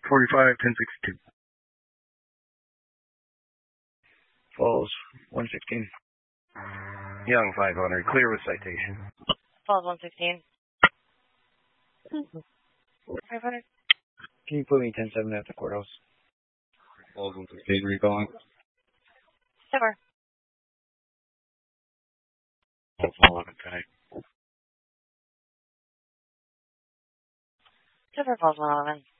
45, 1062. Falls 116. Young 500, clear with citation. Falls 116. 500. Can you put me 10-7 at the courthouse? Falls 116, recalling. Silver. Falls 11, 10. Silver, Falls 111.